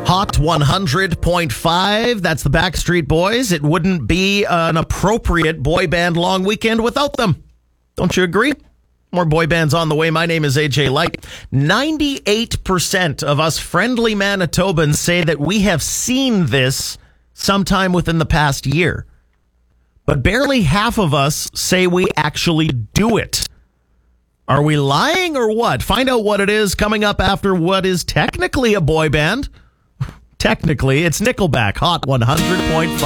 Hot 100.5. That's the Backstreet Boys. It wouldn't be an appropriate boy band long weekend without them. Don't you agree? More boy bands on the way. My name is AJ Light. 98% of us friendly Manitobans say that we have seen this sometime within the past year. But barely half of us say we actually do it. Are we lying or what? Find out what it is coming up after what is technically a boy band. Technically, it's Nickelback, Hot 100.5.